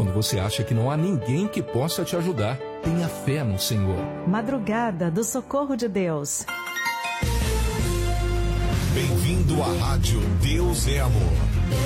quando você acha que não há ninguém que possa te ajudar. Tenha fé no Senhor. Madrugada do Socorro de Deus. Bem-vindo à Rádio Deus é Amor.